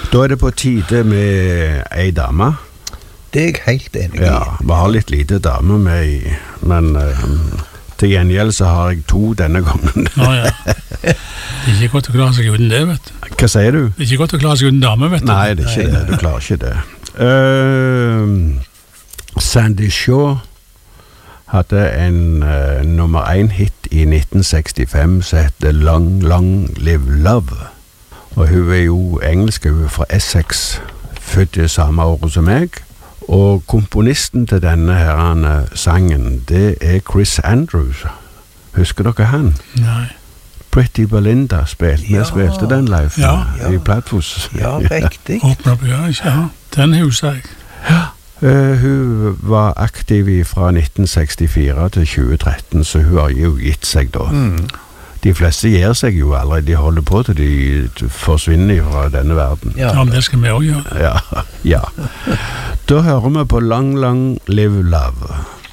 Da det på tide med ei dame. Det jeg helt enig i. Ja, vi har litt lite dame med i, men til gjengjeld så har jeg 2 denne gangen. Ja. Det er ikke godt å klare seg uten det, vet du. Hva sier du? Det er ikke godt å klare seg uten dame, vet du. Nei, det er ikke det. Du klarer ikke det. Sandy Shaw hadde en nummer 1 hit i 1965 som heter Long, Long Live Love. Og hun jo engelsk, hun fra Essex, født i samme året som meg. Og komponisten til denne her sangen, det Chris Andrews. Husker dere han? Nei. Pretty Belinda spilte. Vi spilte den live i Plattfoss. Ja, riktig. Åpner opp, ja. Den husker jeg. Ja. Hun var aktiv fra 1964 til 2013, så hun har jo gitt seg da. De fleste gir seg jo aldri, de holder på til de forsvinner fra denne verden. Ja, men det skal vi også gjøre. Ja. Da hører vi på Long, Long Live Love.